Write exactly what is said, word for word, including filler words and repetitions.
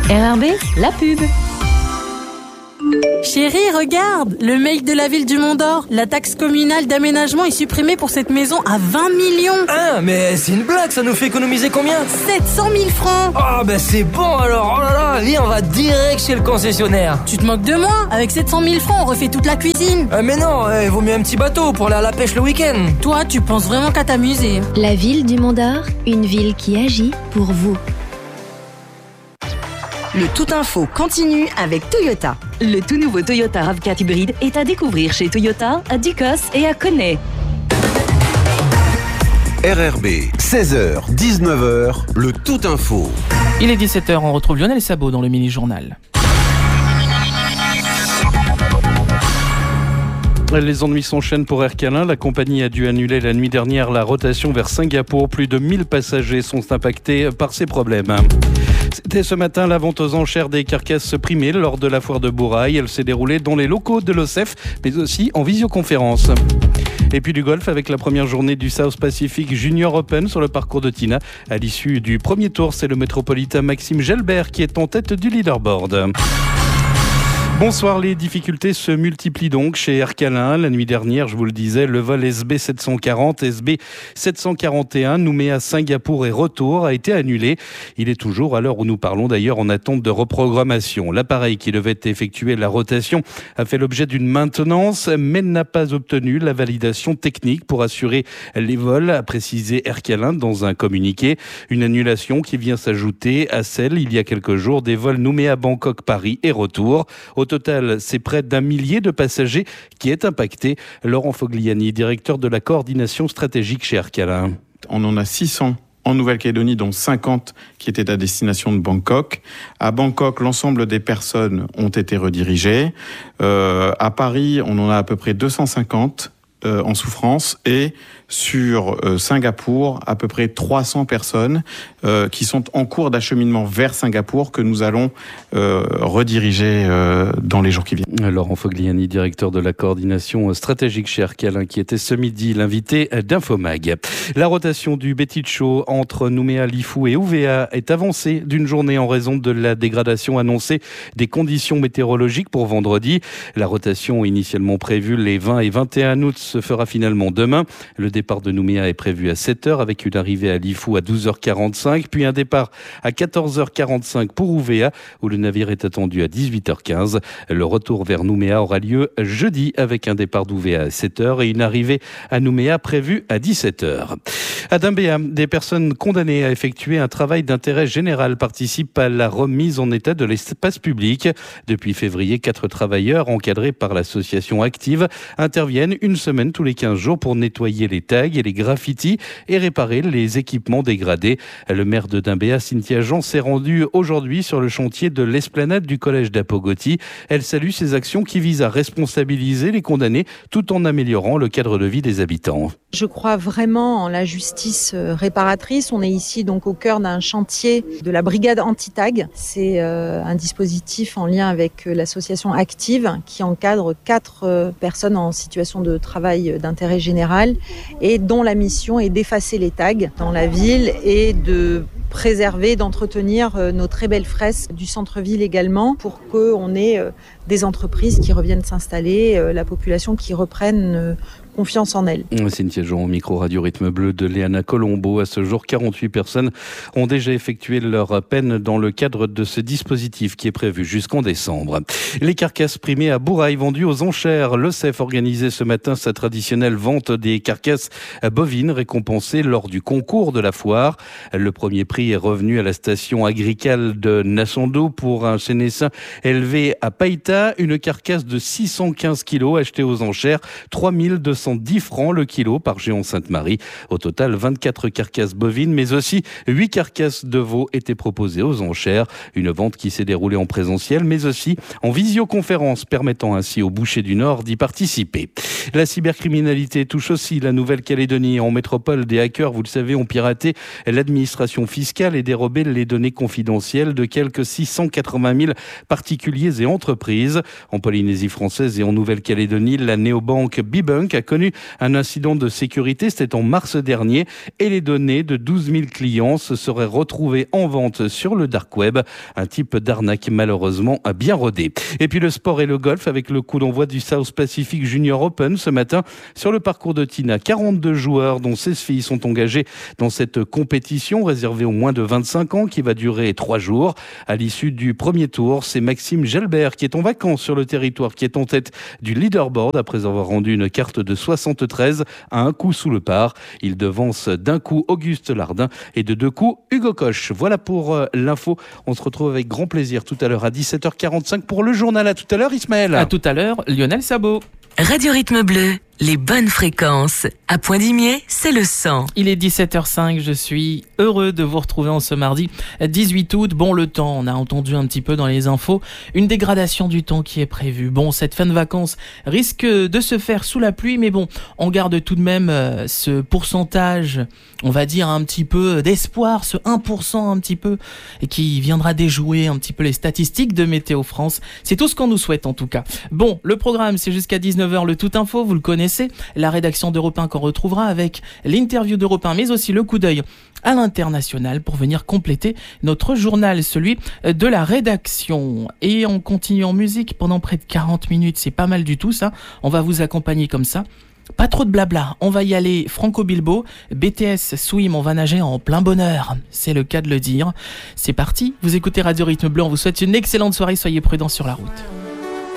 R R B, la pub. Chérie, regarde, le mail de la ville du Mont d'Or. La taxe communale d'aménagement est supprimée pour cette maison à vingt millions. Ah, mais c'est une blague, ça nous fait économiser combien? sept cent mille francs. Ah, ben c'est bon alors, oh là là, viens, on va direct chez le concessionnaire. Tu te moques de moi? Avec sept cent mille francs, on refait toute la cuisine. Ah, mais non, il vaut mieux un petit bateau pour aller à la pêche le week-end. Toi, tu penses vraiment qu'à t'amuser. La ville du Mont d'Or, une ville qui agit pour vous. Le Tout Info continue avec Toyota. Le tout nouveau Toyota RAV quatre hybride est à découvrir chez Toyota, à Ducos et à Connay. R R B, seize heures, dix-neuf heures, le Tout Info. Il est dix-sept heures, on retrouve Lionel Sabot dans le mini-journal. Les ennuis s'enchaînent pour Air Calin. La compagnie a dû annuler la nuit dernière la rotation vers Singapour. Plus de mille passagers sont impactés par ces problèmes. C'était ce matin la vente aux enchères des carcasses primées lors de la foire de Bourail. Elle s'est déroulée dans les locaux de l'O C E F, mais aussi en visioconférence. Et puis du golf avec la première journée du South Pacific Junior Open sur le parcours de Tina. À l'issue du premier tour, c'est le métropolitain Maxime Gelbert qui est en tête du leaderboard. Bonsoir, les difficultés se multiplient donc chez Air Calin. La nuit dernière, je vous le disais, le vol S B sept cent quarante, S B sept cent quarante et un, Nouméa Singapour et retour, a été annulé. Il est toujours, à l'heure où nous parlons d'ailleurs, en attente de reprogrammation. L'appareil qui devait effectuer la rotation a fait l'objet d'une maintenance, mais n'a pas obtenu la validation technique pour assurer les vols, a précisé Air Calin dans un communiqué. Une annulation qui vient s'ajouter à celle, il y a quelques jours, des vols Nouméa Bangkok-Paris et retour. Au total, c'est près d'un millier de passagers qui est impacté. Laurent Fogliani, directeur de la coordination stratégique chez Air Calin. On en a six cents en Nouvelle-Calédonie, dont cinquante qui étaient à destination de Bangkok. À Bangkok, l'ensemble des personnes ont été redirigées. Euh, à Paris, on en a à peu près deux cent cinquante euh, en souffrance. Et sur euh, Singapour, à peu près trois cents personnes euh, qui sont en cours d'acheminement vers Singapour que nous allons euh, rediriger euh, dans les jours qui viennent. Laurent Fogliani, directeur de la coordination stratégique chez Air Calin, qui était ce midi l'invité d'Infomag. La rotation du Betty-Show entre Nouméa, Lifou et Ouvéa est avancée d'une journée en raison de la dégradation annoncée des conditions météorologiques pour vendredi. La rotation initialement prévue les vingt et vingt et un août se fera finalement demain. Le Le départ de Nouméa est prévu à sept heures avec une arrivée à Lifou à douze heures quarante-cinq, puis un départ à quatorze heures quarante-cinq pour Ouvéa où le navire est attendu à dix-huit heures quinze. Le retour vers Nouméa aura lieu jeudi avec un départ d'Ouvéa à sept heures et une arrivée à Nouméa prévue à dix-sept heures. À Doumbéa, des personnes condamnées à effectuer un travail d'intérêt général participent à la remise en état de l'espace public. Depuis février, quatre travailleurs encadrés par l'association Active interviennent une semaine tous les quinze jours pour nettoyer les tags et les graffitis et réparer les équipements dégradés. Le maire de Doumbéa, Cynthia Jean, s'est rendue aujourd'hui sur le chantier de l'esplanade du collège d'Apogoti. Elle salue ces actions qui visent à responsabiliser les condamnés tout en améliorant le cadre de vie des habitants. Je crois vraiment en la justice réparatrice. On est ici donc au cœur d'un chantier de la brigade anti-tag. C'est euh, un dispositif en lien avec l'association Active qui encadre quatre euh, personnes en situation de travail d'intérêt général et dont la mission est d'effacer les tags dans la ville et de préserver, d'entretenir nos très belles fresques du centre-ville également pour qu'on ait des entreprises qui reviennent s'installer, la population qui reprenne confiance en elle. Cynthia Jean au micro Radio Rythme Bleu de Léana Colombo. À ce jour, quarante-huit personnes ont déjà effectué leur peine dans le cadre de ce dispositif qui est prévu jusqu'en décembre. Les carcasses primées à Bourail vendues aux enchères. Le C E F organisait ce matin sa traditionnelle vente des carcasses bovines récompensées lors du concours de la foire. Le premier prix est revenu à la station agricole de Nassando pour un sénessin élevé à Païta. Une carcasse de six cent quinze kilos achetée aux enchères, trois mille deux cent dix francs le kilo par Géant Sainte-Marie. Au total, vingt-quatre carcasses bovines, mais aussi huit carcasses de veaux étaient proposées aux enchères. Une vente qui s'est déroulée en présentiel, mais aussi en visioconférence, permettant ainsi aux bouchers du Nord d'y participer. La cybercriminalité touche aussi la Nouvelle-Calédonie. En métropole, des hackers, vous le savez, ont piraté l'administration fiscale et dérobé les données confidentielles de quelques six cent quatre-vingt mille particuliers et entreprises. En Polynésie française et en Nouvelle-Calédonie, la néobanque Bibunk a connu survenu un incident de sécurité, c'était en mars dernier, et les données de douze mille clients se seraient retrouvées en vente sur le dark web. Un type d'arnaque malheureusement bien rodé. Et puis le sport et le golf avec le coup d'envoi du South Pacific Junior Open ce matin sur le parcours de Tina. quarante-deux joueurs dont seize filles sont engagés dans cette compétition réservée aux moins de vingt-cinq ans qui va durer trois jours. À l'issue du premier tour, c'est Maxime Gelbert qui est en vacances sur le territoire, qui est en tête du leaderboard après avoir rendu une carte de soixante-treize à un coup sous le par. Il devance d'un coup Auguste Lardin et de deux coups Hugo Koch. Voilà pour euh, l'info. On se retrouve avec grand plaisir tout à l'heure à dix-sept heures quarante-cinq pour le journal. À tout à l'heure Ismaël. À tout à l'heure Lionel Sabot. Radio Rythme Bleu, les bonnes fréquences. À Point-d'Imier, c'est le cent. Il est dix-sept heures cinq, je suis heureux de vous retrouver en ce mardi dix-huit août. Bon, le temps, on a entendu un petit peu dans les infos, une dégradation du temps qui est prévue. Bon, cette fin de vacances risque de se faire sous la pluie, mais bon, on garde tout de même euh, ce pourcentage, on va dire un petit peu d'espoir, ce un pour cent un petit peu, et qui viendra déjouer un petit peu les statistiques de Météo France. C'est tout ce qu'on nous souhaite en tout cas. Bon, le programme, c'est jusqu'à dix-neuf heures le Tout Info, vous le connaissez, la rédaction d'Europe un qu'on retrouvera avec l'interview d'Europe un, mais aussi le coup d'œil à l'international pour venir compléter notre journal, celui de la rédaction. Et on continue en musique pendant près de quarante minutes, c'est pas mal du tout ça, on va vous accompagner comme ça. Pas trop de blabla, on va y aller Franco Bilbo, B T S Swim, on va nager en plein bonheur, c'est le cas de le dire. C'est parti, vous écoutez Radio Rythme Bleu, on vous souhaite une excellente soirée, soyez prudents sur la route.